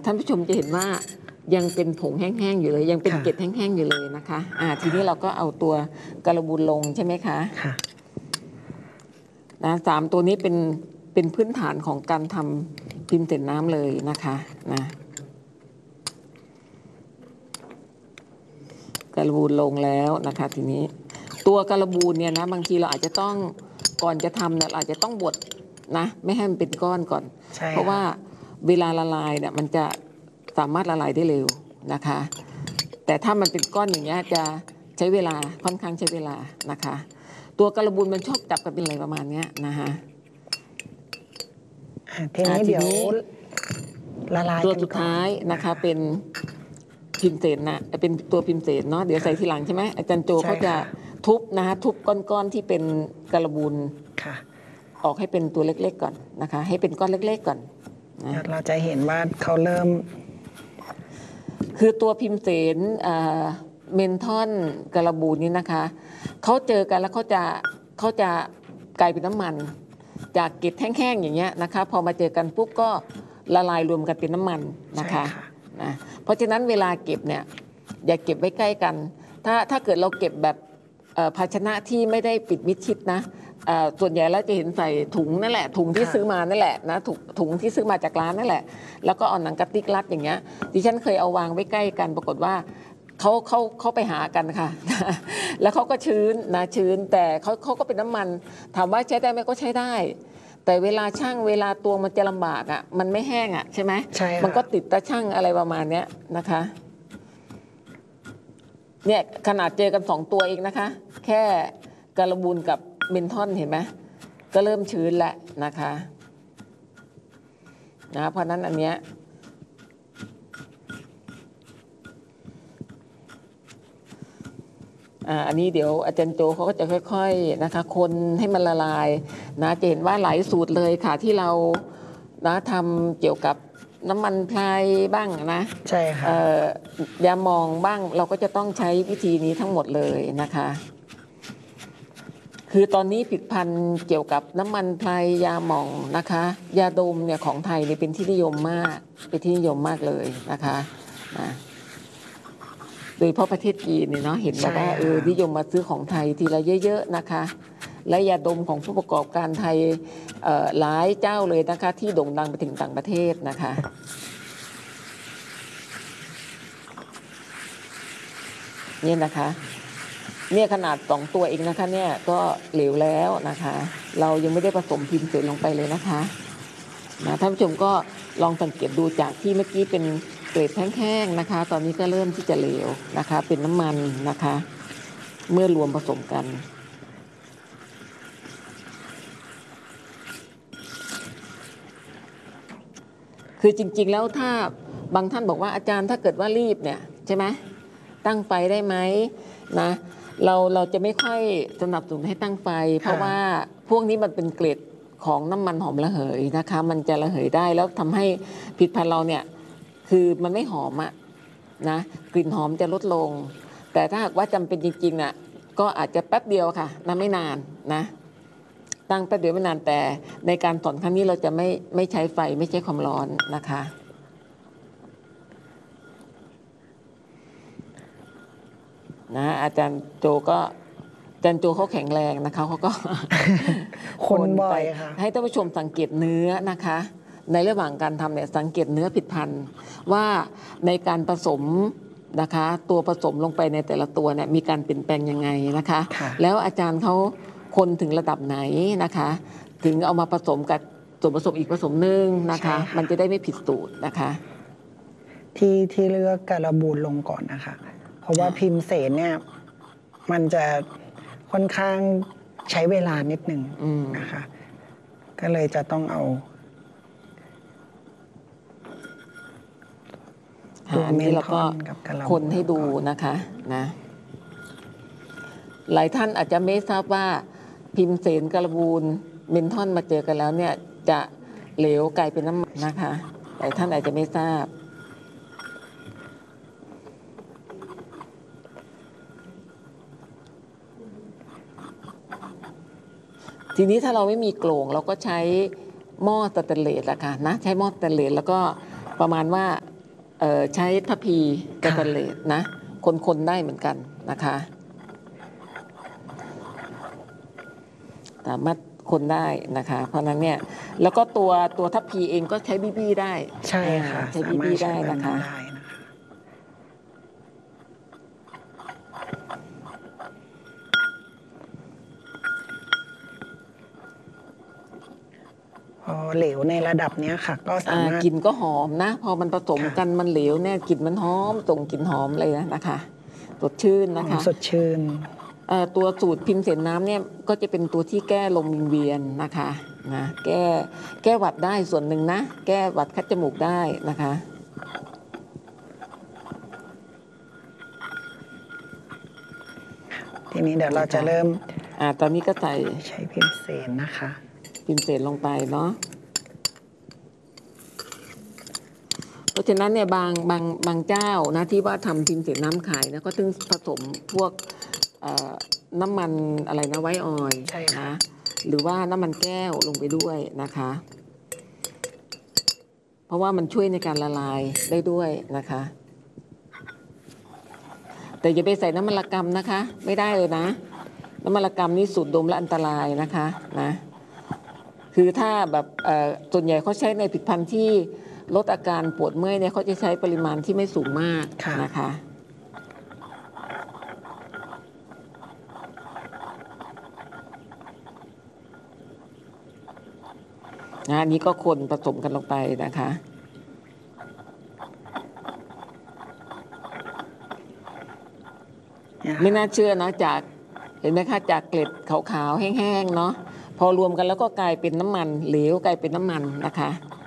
ท่านผู้ชมจะเห็นว่ายังเป็นผงแห้งๆอยู่เลยยังเป็นเกล็ดแห้งๆอยู่เลยนะคะทีนี้เราก็เอาตัวการบูนลงใช่ไหมคะนะ3ตัวนี้เป็นพื้นฐานของการทำพิมพ์เสร็จน้ำเลยนะคะนะการบูนลงแล้วนะคะทีนี้ตัวการบูนเนี่ยนะบางทีเราอาจจะต้องก่อนจะทำเนี่ยอาจจะต้องบดนะไม่ให้มันเป็นก้อนก่อนเพราะว่าเวลาละลายเนี่ยมันจะสามารถละลายได้เร็วนะคะแต่ถ้ามันเป็นก้อนอย่างเงี้ยจะใช้เวลาค่อนข้างใช้เวลานะคะตัวการบูนมันชอบจับกันเป็นอะไรประมาณนี้นะคะทีนี้เดี๋ยวละลายตัวสุดท้ายนะคะเป็นพิมพ์เศษนะเป็นตัวพิมพ์เศษเนาะเดี๋ยวใส่ทีหลังใช่ไหมอาจารย์โจเขาจะทุบนะคะทุบก้อนๆที่เป็นการบูนออกให้เป็นตัวเล็กๆก่อนนะคะให้เป็นก้อนเล็กๆก่อนนะเราจะเห็นว่าเขาเริ่มคือตัวพิมพ์เสนเมนทอนการบูนนี้นะคะเขาเจอกันแล้วเขาจะกลายเป็นน้ำมันจากเกล็ดแห้งๆอย่างเงี้ยนะคะพอมาเจอกันปุ๊บก็ละลายรวมกันเป็นน้ำมันนะคะนะเพราะฉะนั้นเวลาเก็บเนี่ยอย่าเก็บไว้ใกล้กันถ้าเกิดเราเก็บแบบภาชนะที่ไม่ได้ปิดมิดชิดนะส่วนใหญ่แล้วจะเห็นใส่ถุงนั่นแหละถุงที่ซื้อมานั่นแหละนะถุงที่ซื้อมาจากร้านนั่นแหละแล้วก็เอาหนังกระติกรัดอย่างเงี้ยดิฉันเคยเอาวางไว้ใกล้กันปรากฏว่าเขาไปหากันค่ะแล้วเขาก็ชื้นนะชื้นแต่เขาก็เป็นน้ำมันถามว่าใช้ได้ไหมก็ใช้ได้แต่เวลาช่างเวลาตัวมันจะลำบากมันไม่แห้งใช่ไหมมันก็ติดตาช่างอะไรประมาณนี้นะคะเนี่ยขนาดเจอกัน2ตัวเองนะคะแค่การบูนกับเมนทอนเห็นไหมก็เริ่มชื้นแล้วนะคะนะเพราะนั้นอันเนี้ยอันนี้เดี๋ยวอาจารย์โจเขาก็จะค่อยๆนะคะคนให้มันละลายนะจะเห็นว่าหลายสูตรเลยค่ะที่เรานะทำเกี่ยวกับน้ำมันพรายบ้างนะใช่ค่ะยาหม่องบ้างเราก็จะต้องใช้วิธีนี้ทั้งหมดเลยนะคะคือตอนนี้ผลิตภัณฑ์เกี่ยวกับน้ำมันพรายยาหม่องนะคะยาดมเนี่ยของไทยเนี่ยเป็นที่นิยมมากเลยนะคะนะโดยเฉพาะประเทศจีนเนี่ยเนาะเห็นว่านิยมมาซื้อของไทยทีละเยอะๆนะคะและยาดมของผู้ประกอบการไทยหลายเจ้าเลยนะคะที่โด่งดังไปถึงต่างประเทศนะคะนี่นะคะเนี่ยขนาด2ตัวเองนะคะเนี่ยก็เหลวแล้วนะคะเรายังไม่ได้ผสมพิมพ์เสร็จลงไปเลยนะคะนะท่านผู้ชมก็ลองสังเกตดูจากที่เมื่อกี้เป็นเกล็ดแห้งๆนะคะตอนนี้ก็เริ่มที่จะเหลวนะคะเป็นน้ำมันนะคะเมื่อรวมผสมกันคือจริงๆแล้วถ้าบางท่านบอกว่าอาจารย์ถ้าเกิดว่ารีบเนี่ยใช่ไหมตั้งไฟได้ไหมนะเราจะไม่ค่อยสนับสนุนให้ตั้งไฟเพราะว่าพวกนี้มันเป็นเกล็ดของน้ำมันหอมระเหยนะคะมันจะระเหยได้แล้วทำให้ผลิตภัณฑ์เราเนี่ยคือมันไม่หอมนะกลิ่นหอมจะลดลงแต่ถ้าหากว่าจำเป็นจริงๆก็อาจจะแป๊บเดียวค่ะนะไม่นานนะตั้งแป๊บเดียวไม่นานแต่ในการสอนครั้งนี้เราจะไม่ใช้ไฟไม่ใช้ความร้อนนะคะนะอาจารย์โจเขาแข็งแรงนะคะเขาก็คนบ่อยค่ะให้ท่านผู้ชมสังเกตเนื้อนะคะในระหว่างการทำเนี่ยสังเกตเนื้อผลิตภัณฑ์ว่าในการผสมนะคะตัวผสมลงไปในแต่ละตัวเนี่ยมีการเปลี่ยนแปลงยังไงนะคะแล้วอาจารย์เขาคนถึงระดับไหนนะคะถึงเอามาผสมกับส่วนผสมอีกผสมนึงนะคะมันจะได้ไม่ผิดสูตรนะคะที่เลือกการบูนลงก่อนนะคะเพราะว่าพิมพ์เสนเนี่ยมันจะค่อนข้างใช้เวลานิดหนึ่งนะคะก็เลยจะต้องเอาตัวเมนทอนกับคนให้ดูนะคะนะหลายท่านอาจจะไม่ทราบว่าพิมพ์เสนการบูนเมนทอนมาเจอกันแล้วเนี่ยจะเหลวกลายเป็นน้ำมันนะคะหลายท่านอาจจะไม่ทราบทีนี้ถ้าเราไม่มีโกล่งเราก็ใช้หม้อสแตนเลสละค่ะนะใช้หม้อสแตนเลสแล้วก็ประมาณว่าใช้ทัพพีกาตาเลตนะคนได้เหมือนกันนะคะสามารถคนได้นะคะเพราะนั้นเนี่ยแล้วก็ตัวทัพพีเองก็ใช้บีได้ใช่ค่ะใช้บีได้นะคะพอเหลวในระดับนี้ค่ะก็สามารถกลิ่นก็หอมนะพอมันผสมกันมันเหลวเนี่ยกลิ่นมันหอมส่งกลิ่นหอมเลยนะคะสดชื่นนะคะสดชื่นตัวสูตรพิมพ์เสนน้ำเนี่ยก็จะเป็นตัวที่แก้ลมวิงเวียนนะคะนะแก้หวัดได้ส่วนหนึ่งนะแก้หวัดคัดจมูกได้นะคะทีนี้เดี๋ยวเราจะเริ่มตอนนี้ก็ใช้พิมพ์เสนนะคะพิมพ์เสนลงไปเนาะเพราะฉะนั้นเนี่ยบางเจ้านะที่ว่าทำพิมพ์เสนน้ำขายนะก็ถึงผสมพวกน้ำมันอะไรนะไวท์ออยล์นะหรือว่าน้ำมันแก้วลงไปด้วยนะคะเพราะว่ามันช่วยในการละลายได้ด้วยนะคะแต่อย่าไปใส่น้ำมันละกำนะคะไม่ได้เลยนะน้ำมันละกำนี่สูดดมและอันตรายนะคะนะคือถ้าแบบส่วนใหญ่เขาใช้ในผลิตภัณฑ์ที่ลดอาการปวดเมื่อยเนี่ยเขาจะใช้ปริมาณที่ไม่สูงมากนะคะอันนี้ก็คนผสมกันลงไปนะคะไม่น่าเชื่อนะจากเห็นไหมคะจากเกล็ดขาวๆแห้งๆเนาะพอรวมกันแล้วก็กลายเป็นน้ำมันเหลวกลายเป็นน้ำมันนะคะ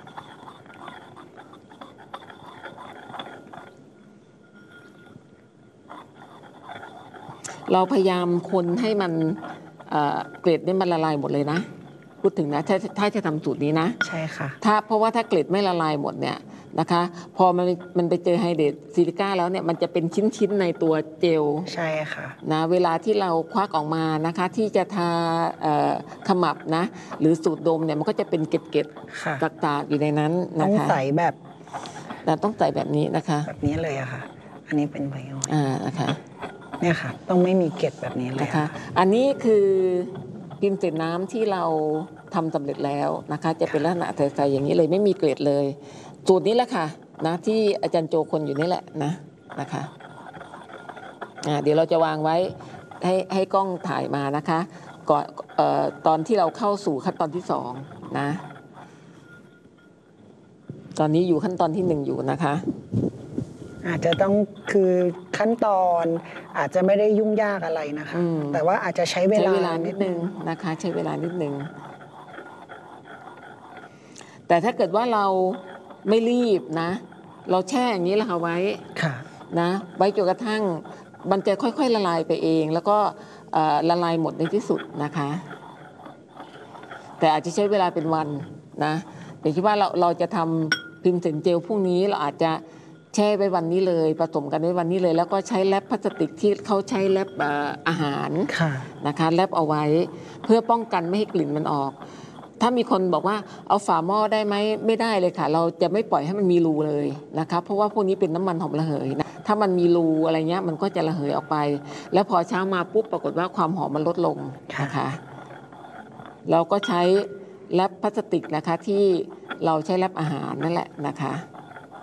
เราพยายามคนให้มันเกล็ดนี่มันละลายหมดเลยนะพูดถึงนะถ้าจะทำสูตรนี้นะใช่ค่ะเพราะว่าถ้าเกล็ดไม่ละลายหมดเนี่ยนะคะพอมันไปเจอไฮเดรตซิลิก้าแล้วเนี่ยมันจะเป็นชิ้นในตัวเจลใช่ค่ะนะเวลาที่เราควักออกมานะคะที่จะทาขมับนะหรือสูดดมเนี่ยมันก็จะเป็นเกล็ดๆตากๆอยู่ในนั้นนะคะต้องใส่แบบต้องใส่แบบนี้นะคะแบบนี้เลยอะค่ะอันนี้เป็นไบโอนะคะเนี่ยค่ะต้องไม่มีเกล็ดแบบนี้เลยนะคะอันนี้คือพิมพ์เสนน้ำที่เราทำสำเร็จแล้วนะคะจะเป็นลักษณะใสๆอย่างนี้เลยไม่มีเกล็ดเลยสูตรนี้แหละค่ะนะที่อาจารย์โจคนอยู่นี่แหละนะคะเดี๋ยวเราจะวางไว้ให้กล้องถ่ายมานะคะก่อนตอนที่เราเข้าสู่ขั้นตอนที่2นะตอนนี้อยู่ขั้นตอนที่1อยู่นะคะอาจจะต้องคือขั้นตอนอาจจะไม่ได้ยุ่งยากอะไรนะคะแต่ว่าอาจจะใช้เวลานิดนึงนะคะใช้เวลานิดนึงแต่ถ้าเกิดว่าเราไม่รีบนะเราแช่อย่างนี้แหละค่ะไว้นะไว้จนกระทั่งมันจะค่อยๆละลายไปเองแล้วก็ละลายหมดในที่สุดนะคะแต่อาจจะใช้เวลาเป็นวันนะแต่คิดว่าเราจะทำพิมพ์เสนเจลพรุ่งนี้เราอาจจะแช่ไว้วันนี้เลยผสมกันไว้วันนี้เลยแล้วก็ใช้แรปพลาสติกที่เขาใช้แรปอาหารนะคะแรปเอาไว้เพื่อป้องกันไม่ให้กลิ่นมันออกถ้ามีคนบอกว่าเอาฝาหม้อได้ไหมไม่ได้เลยค่ะเราจะไม่ปล่อยให้มันมีรูเลยนะคะเพราะว่าพวกนี้เป็นน้ำมันหอมระเหยนะถ้ามันมีรูอะไรเงี้ยมันก็จะระเหยออกไปแล้วพอเช้ามาปุ๊บปรากฏว่าความหอมมันลดลงนะคะเราก็ใช้แรปพลาสติกนะคะที่เราใช้แรปอาหารนั่นแหละนะคะ